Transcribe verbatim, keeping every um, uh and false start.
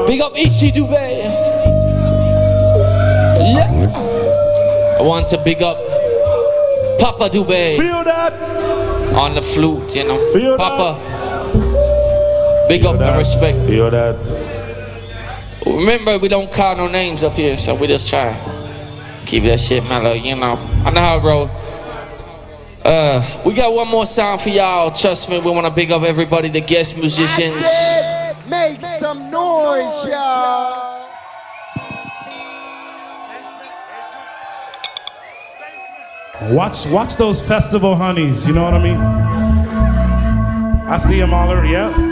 Big up Ichi Dubé. Yeah. I want to big up Papa Dubé. Feel that? On the flute, you know. Feel Papa. That? Big Feel up that? and respect. Feel that? Remember, we don't call no names up here, so we just try keep that shit mellow, you know. I know how, bro. Uh, we got one more song for y'all. Trust me, we want to big up everybody, the guest musicians. I said, make some noise, y'all. Watch, watch those festival honeys. You know what I mean? I see them all already. Yeah.